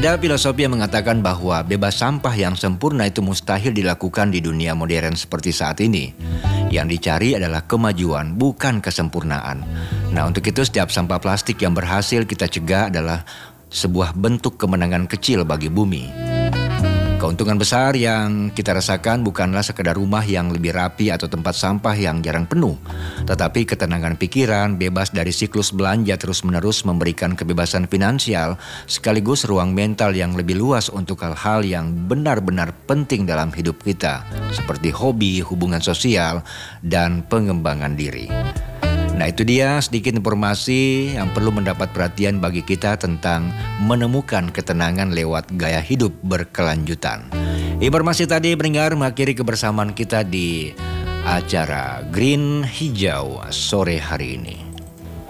Ada filosofi yang mengatakan bahwa bebas sampah yang sempurna itu mustahil dilakukan di dunia modern seperti saat ini. Yang dicari adalah kemajuan, bukan kesempurnaan. Nah, untuk itu setiap sampah plastik yang berhasil kita cegah adalah sebuah bentuk kemenangan kecil bagi bumi. Keuntungan besar yang kita rasakan bukanlah sekedar rumah yang lebih rapi atau tempat sampah yang jarang penuh, tetapi ketenangan pikiran, bebas dari siklus belanja terus-menerus, memberikan kebebasan finansial, sekaligus ruang mental yang lebih luas untuk hal-hal yang benar-benar penting dalam hidup kita, seperti hobi, hubungan sosial, dan pengembangan diri. Nah, itu dia sedikit informasi yang perlu mendapat perhatian bagi kita tentang menemukan ketenangan lewat gaya hidup berkelanjutan. Informasi tadi pendengar mengakhiri kebersamaan kita di acara Green Hijau sore hari ini.